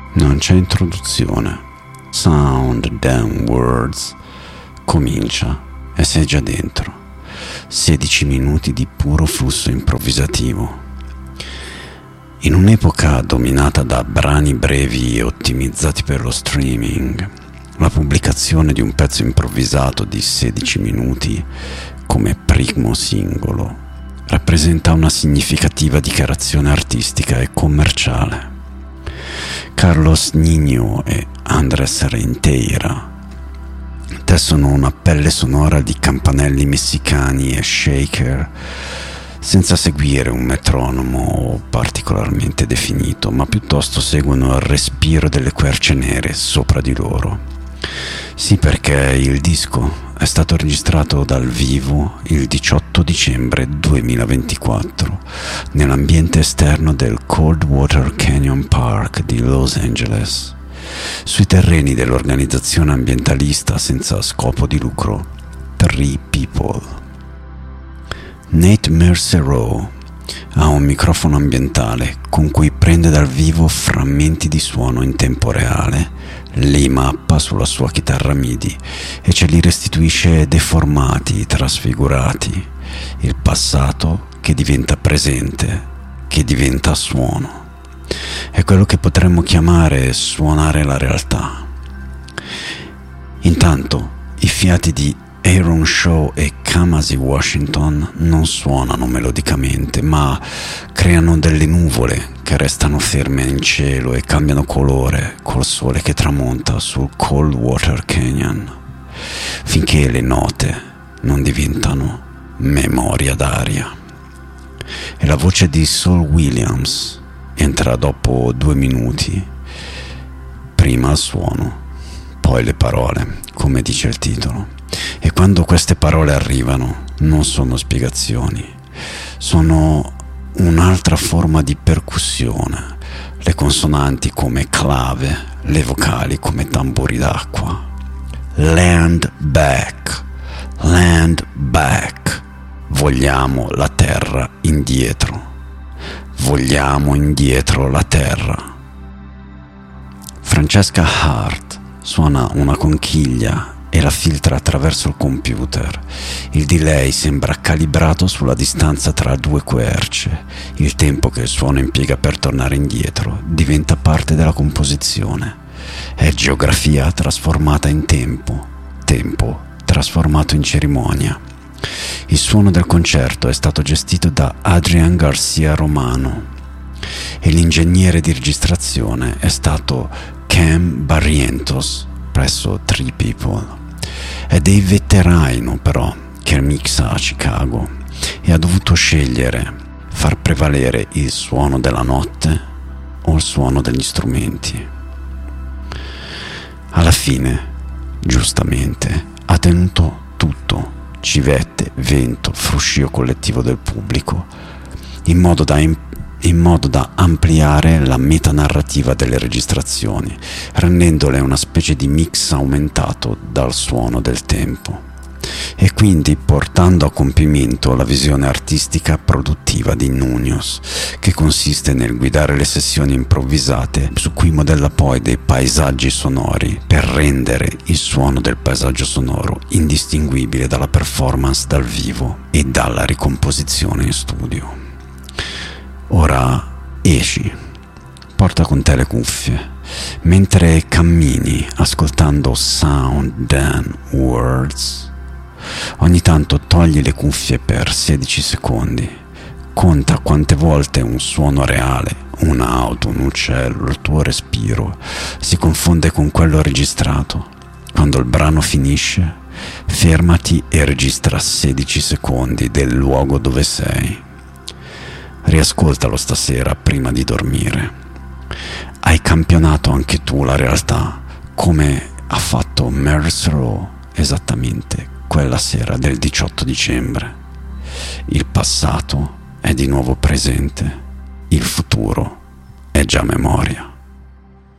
Non c'è introduzione. Sound, damn words. Comincia e sei già dentro. 16 minuti di puro flusso improvvisativo. In un'epoca dominata da brani brevi e ottimizzati per lo streaming, la pubblicazione di un pezzo improvvisato di 16 minuti come primo singolo rappresenta una significativa dichiarazione artistica e commerciale. Carlos Niño e Andrés Renteira tessono una pelle sonora di campanelli messicani e shaker, senza seguire un metronomo particolarmente definito, ma piuttosto seguono il respiro delle querce nere sopra di loro. Sì, perché il disco è stato registrato dal vivo il 18 dicembre 2024 nell'ambiente esterno del Coldwater Canyon Park di Los Angeles, sui terreni dell'organizzazione ambientalista senza scopo di lucro Tree People. Nate Mercereau ha un microfono ambientale con cui prende dal vivo frammenti di suono in tempo reale, li mappa sulla sua chitarra MIDI e ce li restituisce deformati, trasfigurati, il passato che diventa presente, che diventa suono. È quello che potremmo chiamare suonare la realtà. Intanto i fiati di Aaron Shaw e Kamasi Washington non suonano melodicamente, ma creano delle nuvole che restano ferme in cielo e cambiano colore col sole che tramonta sul Coldwater Canyon, finché le note non diventano memoria d'aria. E la voce di Saul Williams entra dopo 2 minuti, prima il suono, poi le parole, come dice il titolo. E quando queste parole arrivano, non sono spiegazioni, sono un'altra forma di percussione, le consonanti come clave, le vocali come tamburi d'acqua. Land back, vogliamo la terra indietro, vogliamo indietro la terra. Francesca Hart suona una conchiglia e la filtra attraverso il computer. Il delay sembra calibrato sulla distanza tra 2 querce. Il tempo che il suono impiega per tornare indietro diventa parte della composizione. È geografia trasformata in tempo, tempo trasformato in cerimonia. Il suono del concerto è stato gestito da Adrian Garcia Romano e l'ingegnere di registrazione è stato Cam Barrientos presso Tree People. È Dave Veteraino però che mixa a Chicago e ha dovuto scegliere far prevalere il suono della notte o il suono degli strumenti. Alla fine, giustamente, ha tenuto tutto: civette, vento, fruscio collettivo del pubblico, in modo da ampliare la metanarrativa delle registrazioni, rendendole una specie di mix aumentato dal suono del tempo, e quindi portando a compimento la visione artistica produttiva di Nunios, che consiste nel guidare le sessioni improvvisate su cui modella poi dei paesaggi sonori per rendere il suono del paesaggio sonoro indistinguibile dalla performance dal vivo e dalla ricomposizione in studio. Ora esci, porta con te le cuffie, mentre cammini ascoltando Sound Dan Words. Ogni tanto togli le cuffie per 16 secondi, conta quante volte un suono reale, un'auto, un uccello, il tuo respiro si confonde con quello registrato. Quando il brano finisce, fermati e registra 16 secondi del luogo dove sei. Riascoltalo stasera prima di dormire. Hai campionato anche tu la realtà, come ha fatto Mercereau esattamente quella sera del 18 dicembre. Il passato è di nuovo presente, il futuro è già memoria.